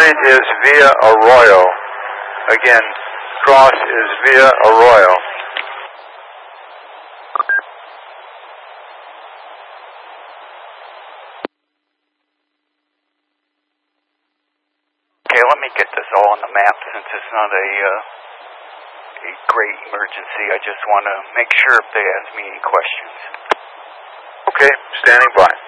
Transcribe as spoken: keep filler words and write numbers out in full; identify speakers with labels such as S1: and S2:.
S1: line is via Arroyo. Again, cross is via Arroyo.
S2: Okay, let me get this all on the map since it's not a, uh, a great emergency. I just want to make sure if they ask me any questions.
S1: Okay, standing by.